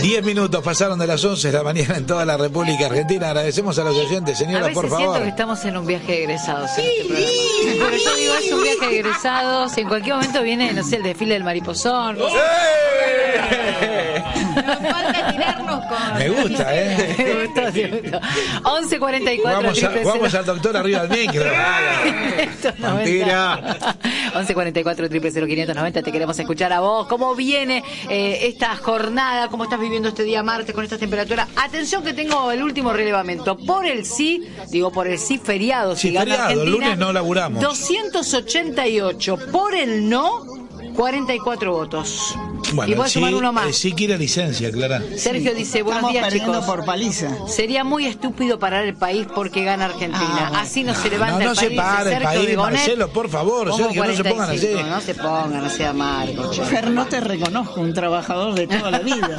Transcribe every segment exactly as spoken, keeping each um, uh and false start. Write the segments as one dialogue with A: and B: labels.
A: Diez minutos pasaron de las once de la mañana en toda la República Argentina. Agradecemos a los oyentes, señora, por favor.
B: Siento que estamos en un viaje de egresados. Sí, en este sí. Pero yo digo, es un viaje de egresados. En cualquier momento viene, no sé, el desfile del mariposón. No
A: ¡Eh!
B: Nos falta tirarnos con...
A: Me gusta, ¿eh?
B: Me gustó, me gustó. once cuarenta y cuatro.
A: Vamos, a, vamos al doctor arriba del micro. Mentira.
B: once cuarenta y cuatro, triple cero, quinientos noventa. Te queremos escuchar a vos. ¿Cómo viene eh, esta jornada? ¿Cómo estás viviendo este día martes con estas temperaturas? Atención que tengo el último relevamiento. Por el sí, digo por el sí feriado.
A: Sí,
B: si gana
A: feriado,
B: Argentina,
A: el lunes no laburamos.
B: doscientos ochenta y ocho. Por el no, cuarenta y cuatro votos.
A: Bueno,
B: y voy a
A: sí,
B: sumar uno más.
A: Eh, sí quiere licencia, Clara.
B: Sergio
C: sí,
B: dice, buenos días, chicos.
C: Por paliza.
B: Sería muy estúpido parar el país porque gana Argentina.
C: Ah, bueno.
B: Así no se levanta
A: No, no
B: el
A: se
B: país.
A: para el
B: Sergio
A: país,
B: Begonet.
A: Marcelo, por favor,
B: ¿Cómo
A: Sergio, no se pongan así.
B: cuarenta y cinco? No se pongan, no sea marco.
C: Fer, no te reconozco, un trabajador de toda la vida.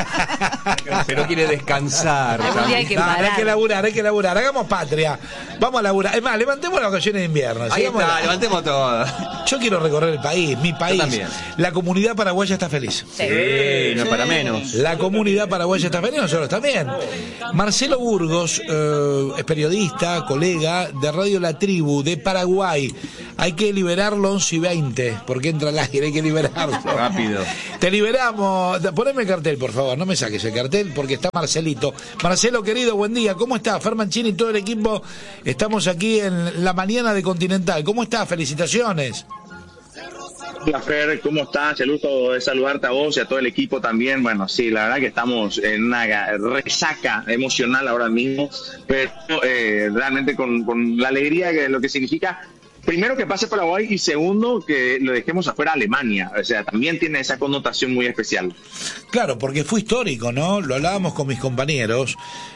D: Pero quiere descansar.
B: Algún día hay que
A: No, no,
B: parar.
A: hay que laburar, hay que laburar. Hagamos patria. Vamos a laburar. Es más, levantemos las vacaciones de invierno.
D: Ahí
A: Sigamos
D: está,
A: la-
D: levantemos todo.
A: Yo quiero recorrer el país, mi país.
D: también.
A: La comunidad paraguaya está feliz.
B: Sí.
D: Sí, no es para menos.
A: La comunidad paraguaya está feliz, nosotros también. Marcelo Burgos, eh, es periodista, colega de Radio La Tribu de Paraguay. Hay que liberarlo once y veinte, porque entra al aire, hay que liberarlo.
D: Rápido.
A: Te liberamos. Poneme el cartel, por favor, no me saques el cartel, porque está Marcelito. Marcelo, querido, buen día. ¿Cómo está? Fermanchini y todo el equipo. Estamos aquí en la mañana de Continental. ¿Cómo está? Felicitaciones.
E: Hola Fer, ¿cómo estás? El gusto de saludarte a vos y a todo el equipo también. Bueno, sí, la verdad que estamos en una resaca emocional ahora mismo, pero eh, realmente con, con la alegría de lo que significa, primero que pase Paraguay y segundo que lo dejemos afuera a Alemania. O sea, también tiene esa connotación muy especial.
A: Claro, porque fue histórico, ¿no? Lo hablábamos con mis compañeros.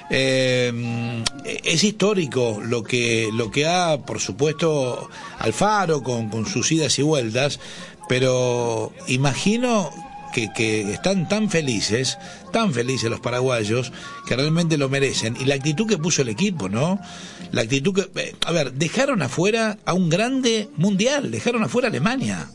A: Eh, es histórico lo que lo que ha, por supuesto, Alfaro con, con sus idas y vueltas, pero imagino que, que están tan felices, tan felices los paraguayos, que realmente lo merecen. Y la actitud que puso el equipo, ¿no? La actitud que... Eh, a ver, dejaron afuera a un grande mundial, dejaron afuera a Alemania.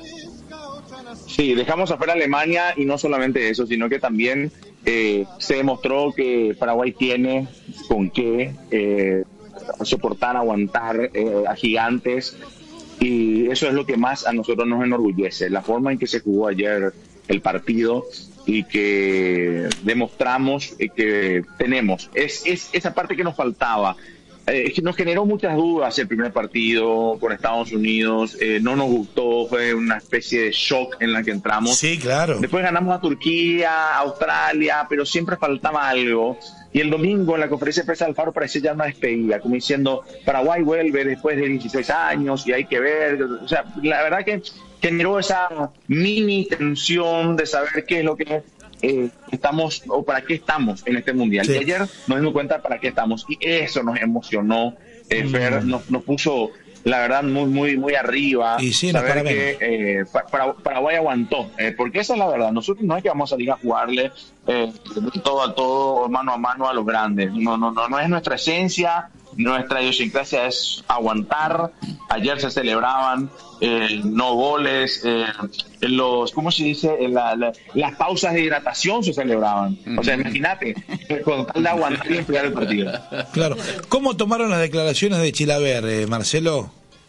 E: Sí, dejamos afuera a Alemania y no solamente eso, sino que también eh, se demostró que Paraguay tiene con qué eh, soportar, aguantar eh, a gigantes, y eso es lo que más a nosotros nos enorgullece, la forma en que se jugó ayer el partido y que demostramos eh, que tenemos, es, es esa parte que nos faltaba. Eh, nos generó muchas dudas el primer partido con Estados Unidos, eh, no nos gustó, fue una especie de shock en la que entramos.
A: Sí, claro.
E: Después ganamos a Turquía, Australia, pero siempre faltaba algo. Y el domingo en la conferencia de prensa de Alfaro parecía ya una despedida, como diciendo, Paraguay vuelve después de dieciséis años y hay que ver. O sea, la verdad que generó esa mini tensión de saber qué es lo que eh, estamos o para qué estamos en este mundial.
A: Sí.
E: Y ayer nos dimos cuenta para qué estamos y eso nos emocionó. Eh, Fer,
A: Mm.
E: nos, nos puso, la verdad, muy muy muy arriba.
A: Y sí, no es
E: saber
A: para
E: que eh, pa- para- Paraguay aguantó, eh, porque esa es la verdad. Nosotros no es que vamos a salir a jugarle eh, todo a todo, mano a mano a los grandes. No, no, no, no es nuestra esencia. Nuestra idiosincrasia es aguantar. Ayer se celebraban eh, no goles, eh, los, ¿cómo se dice? La, la, las pausas de hidratación se celebraban. O sea, imagínate, con tal de aguantar y enfriar el partido.
A: Claro. ¿Cómo tomaron las declaraciones de Chilaver, eh, Marcelo?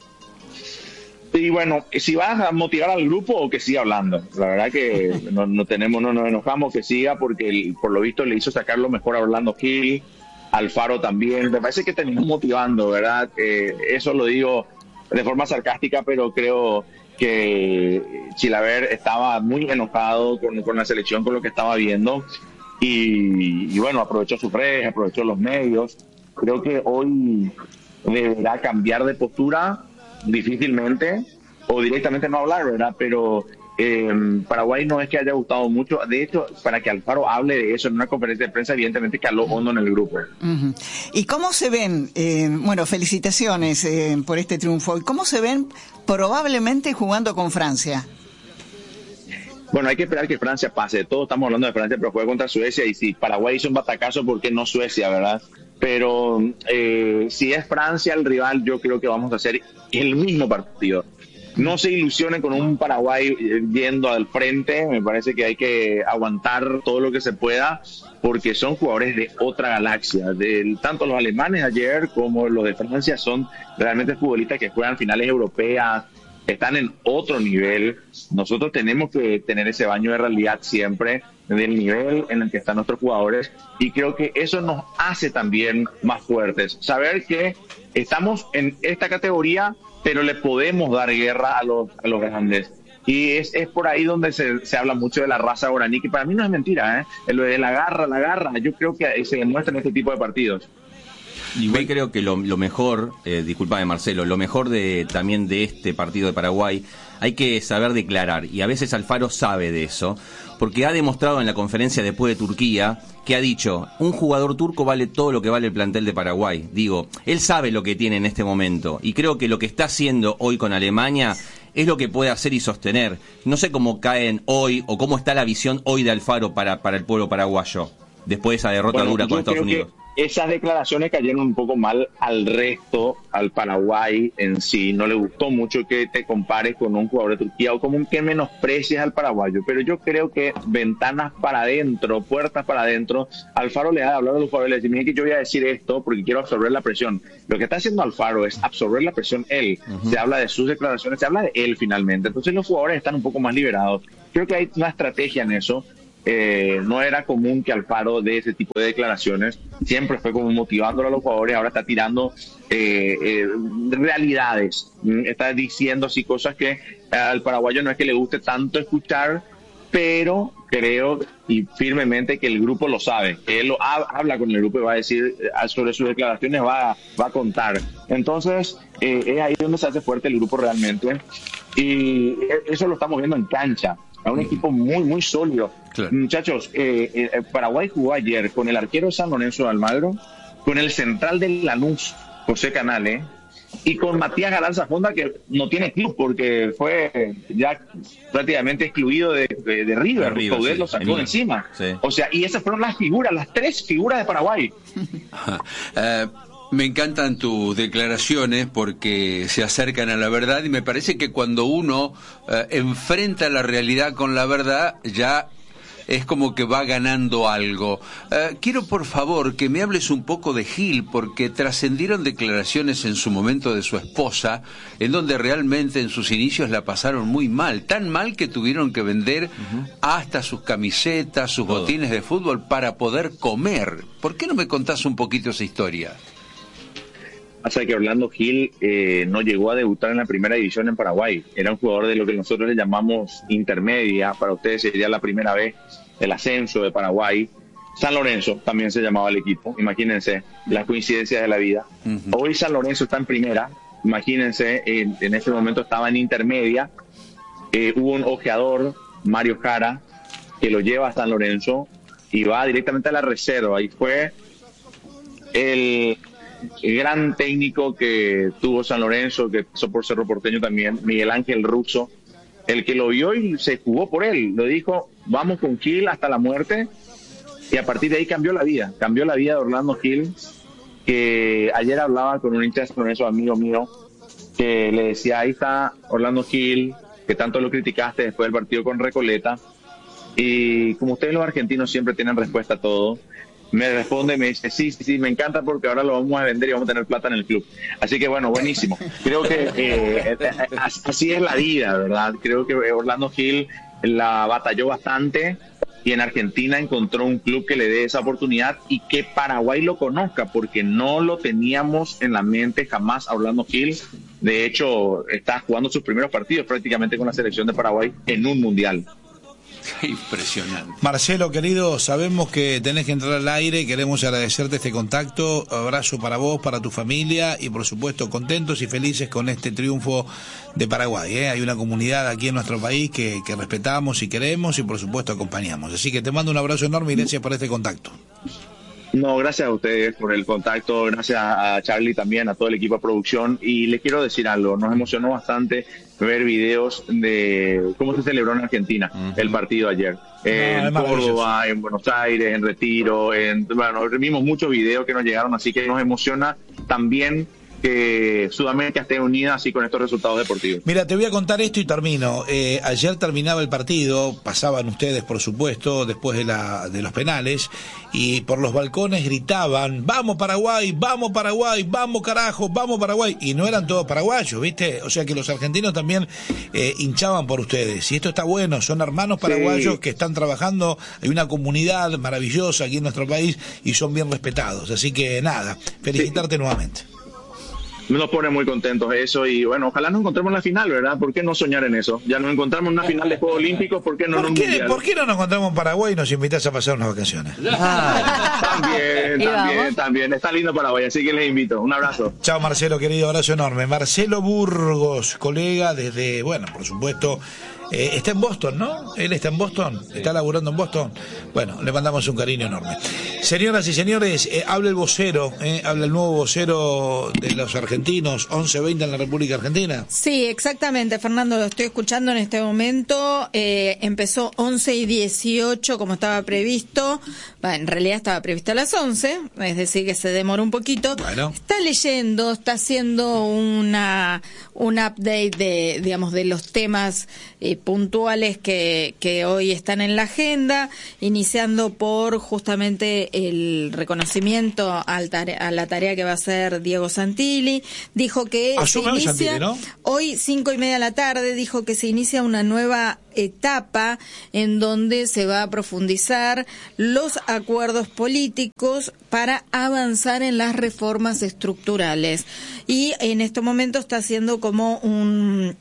E: Y bueno, si vas a motivar al grupo o que siga hablando. La verdad que no, no tenemos, no nos enojamos que siga porque el, por lo visto le hizo sacar lo mejor a Orlando Gil, Alfaro también. Me parece que terminó motivando, ¿verdad? Eh, eso lo digo de forma sarcástica, pero creo que Chilaver estaba muy enojado con, con la selección, con lo que estaba viendo. Y, y bueno, aprovechó sus redes, aprovechó los medios. Creo que hoy deberá cambiar de postura difícilmente o directamente no hablar, ¿verdad? Pero eh, Paraguay no es que haya gustado mucho. De hecho, para que Alfaro hable de eso en una conferencia de prensa, evidentemente caló hondo en el grupo.
C: Uh-huh. ¿Y cómo se ven? Eh, bueno, felicitaciones eh, por este triunfo. ¿Y cómo se ven probablemente jugando con Francia?
E: Bueno, hay que esperar que Francia pase. Todos estamos hablando de Francia, pero juega contra Suecia. Y si Paraguay hizo un batacazo, ¿por qué no Suecia, verdad? Pero eh, si es Francia el rival, yo creo que vamos a hacer el mismo partido. no se ilusionen con un Paraguay yendo al frente. Me parece que hay que aguantar todo lo que se pueda, porque son jugadores de otra galaxia. De, tanto los alemanes ayer como los de Francia son realmente futbolistas que juegan finales europeas, están en otro nivel. Nosotros tenemos que tener ese baño de realidad siempre del nivel en el que están nuestros jugadores, y creo que eso nos hace también más fuertes. Saber que estamos en esta categoría, pero le podemos dar guerra a los, a los grandes. Y es, es por ahí donde se, se habla mucho de la raza guaraní, que para mí no es mentira, ¿eh? Lo de la garra, la garra, yo creo que se demuestra en este tipo de partidos.
D: Igual creo que lo, lo mejor, eh, discúlpame Marcelo, lo mejor de también de este partido de Paraguay, hay que saber declarar, y a veces Alfaro sabe de eso, porque ha demostrado en la conferencia después de Turquía que ha dicho, un jugador turco vale todo lo que vale el plantel de Paraguay. Digo, él sabe lo que tiene en este momento, y creo que lo que está haciendo hoy con Alemania es lo que puede hacer y sostener. No sé cómo caen hoy, o cómo está la visión hoy de Alfaro para, para el pueblo paraguayo, después de esa derrota
E: bueno,
D: dura con Estados Unidos.
E: Esas declaraciones cayeron un poco mal al resto, al Paraguay en sí. No le gustó mucho que te compares con un jugador de Turquía o como que menosprecies al paraguayo. Pero yo creo que ventanas para adentro, puertas para adentro, Alfaro le ha de hablar a los jugadores, le dice, mire que yo voy a decir esto porque quiero absorber la presión. Lo que está haciendo Alfaro es absorber la presión él. Uh-huh. Se habla de sus declaraciones, se habla de él finalmente. Entonces los jugadores están un poco más liberados. Creo que hay una estrategia en eso. Eh, no era común que Alfaro dé ese tipo de declaraciones, siempre fue como motivándolo a los jugadores, ahora está tirando eh, eh, realidades, está diciendo así cosas que al paraguayo no es que le guste tanto escuchar, pero creo y firmemente que el grupo lo sabe, que él lo ha, habla con el grupo y va a decir sobre sus declaraciones, va, va a contar. Entonces eh, es ahí donde se hace fuerte el grupo realmente, y eso lo estamos viendo en cancha. A un equipo muy, muy sólido. Claro. Muchachos, eh, eh, Paraguay jugó ayer con el arquero San Lorenzo de Almagro, con el central del Lanús, José Canale, y con Matías Galán Zafonda, que no tiene club porque fue ya prácticamente excluido de, de, de River. River Coudet sí, lo sacó encima. Sí. O sea, y esas fueron las figuras, las tres figuras de Paraguay.
F: uh, Me encantan tus declaraciones porque se acercan a la verdad, y me parece que cuando uno eh, enfrenta la realidad con la verdad, ya es como que va ganando algo. Eh, quiero por favor que me hables un poco de Gil, porque trascendieron declaraciones en su momento de su esposa, en donde realmente en sus inicios la pasaron muy mal, tan mal que tuvieron que vender uh-huh. hasta sus camisetas, sus Todo. botines de fútbol para poder comer. ¿Por qué no me contás un poquito esa historia?
E: Pasa que Orlando Gil eh, no llegó a debutar en la primera división en Paraguay. Era un jugador de lo que nosotros le llamamos intermedia. Para ustedes sería la primera vez del ascenso de Paraguay. San Lorenzo también se llamaba el equipo. Imagínense las coincidencias de la vida. Uh-huh. Hoy San Lorenzo está en primera. Imagínense, en, en ese momento estaba en intermedia. Eh, hubo un ojeador, Mario Jara, que lo lleva a San Lorenzo y va directamente a la reserva. Y fue el... el gran técnico que tuvo San Lorenzo, que pasó por Cerro Porteño también, Miguel Ángel Russo, el que lo vio y se jugó por él, lo dijo, vamos con Gil hasta la muerte, y a partir de ahí cambió la vida, cambió la vida de Orlando Gil, que ayer hablaba con un hincha de San Lorenzo, amigo mío, que le decía, ahí está Orlando Gil, que tanto lo criticaste después del partido con Recoleta, y como ustedes los argentinos siempre tienen respuesta a todo, me responde y me dice, sí, sí, sí, me encanta porque ahora lo vamos a vender y vamos a tener plata en el club. Así que bueno, buenísimo. Creo que eh, así es la vida, ¿verdad? Creo que Orlando Gil la batalló bastante y en Argentina encontró un club que le dé esa oportunidad y que Paraguay lo conozca, porque no lo teníamos en la mente jamás a Orlando Gil. De hecho, está jugando sus primeros partidos prácticamente con la selección de Paraguay en un mundial.
F: Impresionante.
A: Marcelo, querido, sabemos que tenés que entrar al aire, queremos agradecerte este contacto, abrazo para vos, para tu familia y por supuesto contentos y felices con este triunfo de Paraguay, ¿eh? Hay una comunidad aquí en nuestro país que, que respetamos y queremos y por supuesto acompañamos, así que te mando un abrazo enorme y gracias por este contacto.
E: No, gracias a ustedes por el contacto, gracias a Charlie también, a todo el equipo de producción, y les quiero decir algo, nos emocionó bastante ver videos de cómo se celebró en Argentina uh-huh. el partido ayer, en no, Córdoba, en Buenos Aires, en Retiro, en, bueno, vimos muchos videos que nos llegaron, así que nos emociona también que Sudamérica esté unida así con estos resultados deportivos.
A: Mira, te voy a contar esto y termino. Eh, ayer terminaba el partido, pasaban ustedes, por supuesto, después de, la, de los penales, y por los balcones gritaban, vamos Paraguay, vamos Paraguay, vamos carajo, vamos Paraguay, y no eran todos paraguayos, ¿viste? O sea que los argentinos también eh, hinchaban por ustedes, y esto está bueno, son hermanos paraguayos sí. que están trabajando, hay una comunidad maravillosa aquí en nuestro país, y son bien respetados, así que nada, felicitarte sí. nuevamente.
E: Nos pone muy contentos eso y bueno, ojalá nos encontremos en la final, ¿verdad? ¿Por qué no soñar en eso? Ya nos encontramos en una final de Juegos Olímpicos, ¿por qué no en un mundial?
A: ¿Por qué no nos encontramos en Paraguay y nos invitas a pasar unas vacaciones?
E: Ah. También, también, también. Está lindo Paraguay, así que les invito. Un abrazo.
A: Chao Marcelo, querido, abrazo enorme. Marcelo Burgos, colega desde, bueno, por supuesto, eh, está en Boston, ¿no? Él está en Boston, está laburando en Boston. Bueno, le mandamos un cariño enorme. Señoras y señores, eh, habla el vocero, eh, habla el nuevo vocero de los argentinos, once veinte en la República Argentina.
G: Sí, exactamente, Fernando, lo estoy escuchando en este momento. Eh, empezó once y dieciocho como estaba previsto. Bueno, en realidad estaba previsto a las once, es decir, que se demoró un poquito.
A: Bueno.
G: Está leyendo, está haciendo una un update de, digamos, de los temas eh, puntuales que, que hoy están en la agenda, iniciando por justamente el reconocimiento al tare- a la tarea que va a hacer Diego Santilli. Dijo que se inicia
A: Santilli, ¿no?
G: Hoy, cinco y media de la tarde, dijo que se inicia una nueva etapa en donde se va a profundizar los acuerdos políticos para avanzar en las reformas estructurales. Y en este momento está haciendo como un...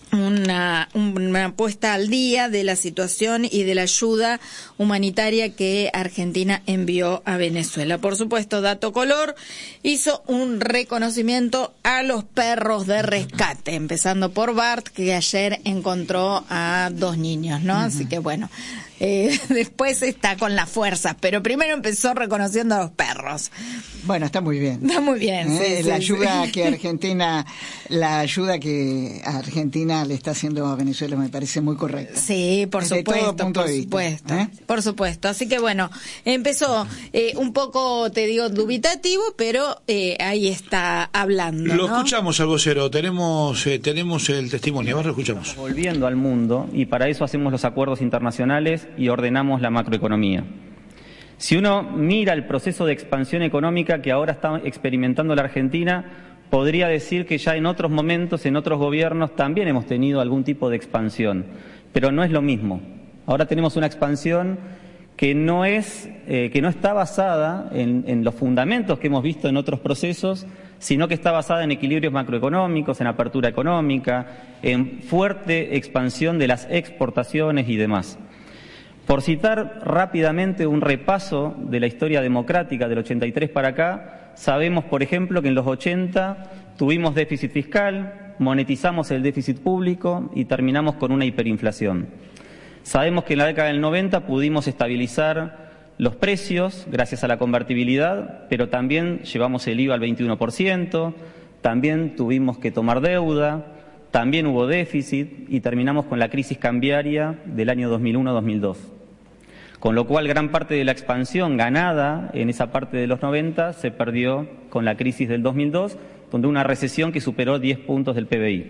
G: Una, una puesta al día de la situación y de la ayuda humanitaria que Argentina envió a Venezuela. Por supuesto, dato color, hizo un reconocimiento a los perros de rescate, empezando por Bart, que ayer encontró a dos niños, ¿no? Uh-huh. Así que bueno, eh, después está con las fuerzas, pero primero empezó reconociendo a los perros.
C: Bueno, está muy bien.
G: Está muy bien,
C: eh,
G: sí,
C: La
G: sí,
C: ayuda
G: sí.
C: que Argentina, la ayuda que Argentina le está haciendo a Venezuela me parece muy correcta.
G: Sí, por
C: Desde
G: supuesto,
C: todo punto
G: por
C: de vista,
G: supuesto,
C: ¿eh?
G: por supuesto. Así que bueno, empezó eh, un poco, te digo, dubitativo, pero eh, ahí está hablando.
A: Lo
G: ¿no?
A: escuchamos al vocero, tenemos eh, tenemos el testimonio, ahora lo escuchamos.
H: Volviendo al mundo, y para eso hacemos los acuerdos internacionales y ordenamos la macroeconomía. Si uno mira el proceso de expansión económica que ahora está experimentando la Argentina, podría decir que ya en otros momentos, en otros gobiernos, también hemos tenido algún tipo de expansión, pero no es lo mismo. Ahora tenemos una expansión que no es, eh, que no está basada en, en los fundamentos que hemos visto en otros procesos, sino que está basada en equilibrios macroeconómicos, en apertura económica, en fuerte expansión de las exportaciones y demás. Por citar rápidamente un repaso de la historia democrática del ochenta y tres para acá, sabemos, por ejemplo, que en los ochenta tuvimos déficit fiscal, monetizamos el déficit público y terminamos con una hiperinflación. Sabemos que en la década del noventa pudimos estabilizar los precios gracias a la convertibilidad, pero también llevamos el I V A al veintiuno por ciento, también tuvimos que tomar deuda, también hubo déficit y terminamos con la crisis cambiaria del año dos mil uno dos mil dos. Con lo cual, gran parte de la expansión ganada en esa parte de los noventa se perdió con la crisis del dos mil dos, donde una recesión que superó diez puntos del P B I.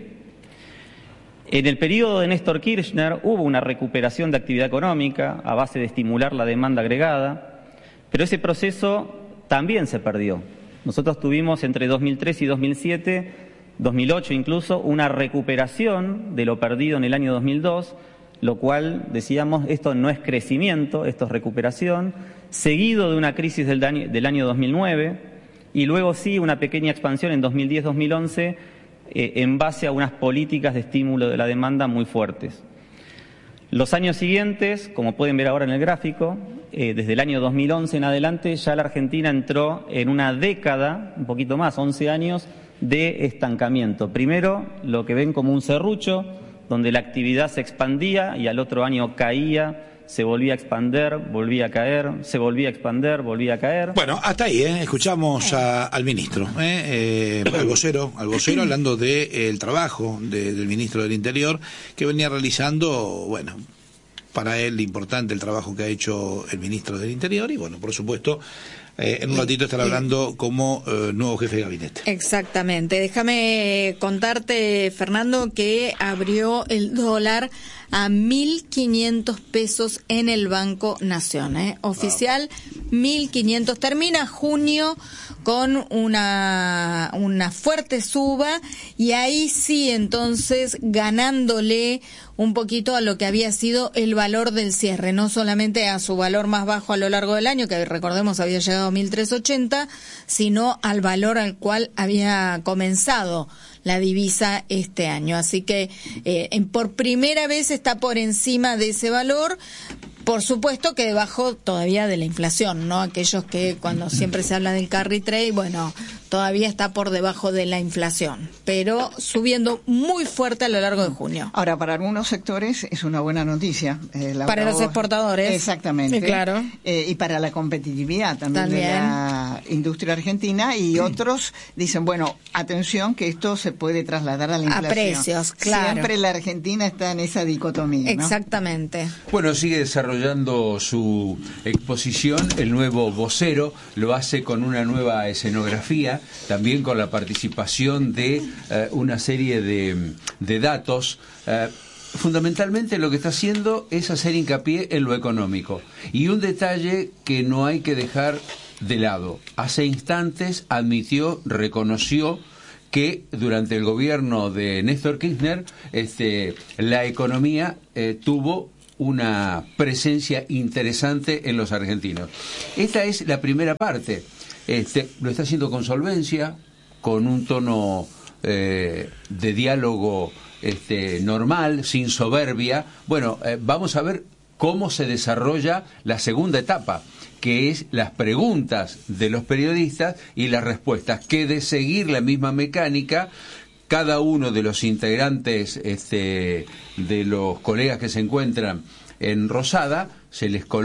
H: En el periodo de Néstor Kirchner hubo una recuperación de actividad económica a base de estimular la demanda agregada, pero ese proceso también se perdió. Nosotros tuvimos entre dos mil tres y dos mil siete, dos mil ocho incluso, una recuperación de lo perdido en el año dos mil dos, lo cual, decíamos, esto no es crecimiento, esto es recuperación, seguido de una crisis del año, del año dos mil nueve, y luego sí una pequeña expansión en dos mil diez dos mil once eh, en base a unas políticas de estímulo de la demanda muy fuertes. Los años siguientes, como pueden ver ahora en el gráfico, eh, desde el año dos mil once en adelante ya la Argentina entró en una década, un poquito más, once años, de estancamiento. Primero, lo que ven como un serrucho, donde la actividad se expandía y al otro año caía, se volvía a expander, volvía a caer, se volvía a expander, volvía a caer.
A: Bueno, hasta ahí, ¿eh? Escuchamos a, al ministro, ¿eh? Eh, al vocero, al vocero hablando del de, eh, trabajo de, del ministro del Interior que venía realizando, bueno, para él importante el trabajo que ha hecho el ministro del Interior y bueno, por supuesto, eh, en un ratito estará hablando como eh, nuevo jefe de gabinete.
G: Exactamente. Déjame contarte, Fernando, que abrió el dólar a mil quinientos pesos en el Banco Nación, ¿eh? Oficial, mil quinientos. Termina junio con una, una fuerte suba y ahí sí, entonces, ganándole un poquito a lo que había sido el valor del cierre, no solamente a su valor más bajo a lo largo del año, que recordemos había llegado a mil trescientos ochenta, sino al valor al cual había comenzado la divisa este año. Así que eh, por primera vez está por encima de ese valor, por supuesto que debajo todavía de la inflación, ¿no? Aquellos que cuando siempre se habla del carry trade, bueno, todavía está por debajo de la inflación, pero subiendo muy fuerte a lo largo de junio.
C: Ahora, para algunos sectores es una buena noticia. Eh, la
G: para
C: bravo,
G: los exportadores.
C: Exactamente.
G: Sí, claro.
C: Eh, y para la competitividad también,
G: también
C: de la industria argentina. Y otros dicen, bueno, atención que esto se puede trasladar a la inflación.
G: A precios, claro.
C: Siempre la Argentina está en esa dicotomía, ¿no?
G: Exactamente.
F: Bueno, sigue desarrollando su exposición el nuevo vocero, lo hace con una nueva escenografía, también con la participación de eh, una serie de, de datos. Eh, fundamentalmente lo que está haciendo es hacer hincapié en lo económico. Y un detalle que no hay que dejar de lado. Hace instantes admitió, reconoció que durante el gobierno de Néstor Kirchner este, la economía eh, tuvo una presencia interesante en los argentinos. Esta es la primera parte. Este, lo está haciendo con solvencia, con un tono eh, de diálogo este, normal, sin soberbia. Bueno, eh, vamos a ver cómo se desarrolla la segunda etapa, que es las preguntas de los periodistas y las respuestas, que de seguir la misma mecánica, cada uno de los integrantes este, de los colegas que se encuentran en Rosada, se les coloca